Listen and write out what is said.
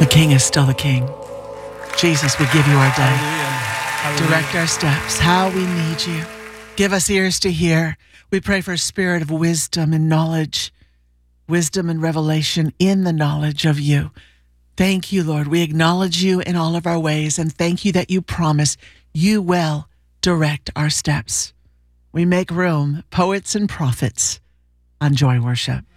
The King is still the King. Jesus, we give you our day. Hallelujah. Direct our steps. How we need you. Give us ears to hear. We pray for a spirit of wisdom and knowledge, wisdom and revelation in the knowledge of you. Thank you, Lord. We acknowledge you in all of our ways, and thank you that you promise you will direct our steps. We make room, poets and prophets, on Joy Worship.